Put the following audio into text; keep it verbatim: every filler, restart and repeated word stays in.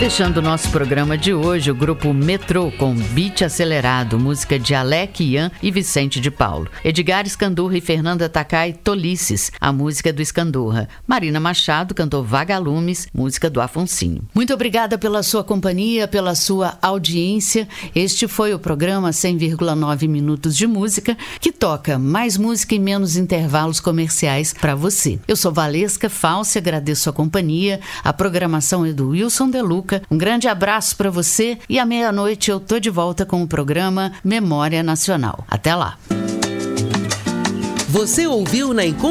Fechando o nosso programa de hoje, o grupo Metrô com Beat Acelerado, música de Alec Ian e Vicente de Paulo. Edgar Escandurra e Fernanda Takai, Tolices, a música do Escandurra. Marina Machado cantou Vagalumes, música do Afonsinho. Muito obrigada pela sua companhia, pela sua audiência. Este foi o programa cem vírgula nove Minutos de Música, que toca mais música e menos intervalos comerciais para você. Eu sou Valesca False, agradeço a companhia. A programação é do Wilson De Luca. Um grande abraço para você e à meia-noite eu tô de volta com o programa Memória Nacional. Até lá. Você ouviu na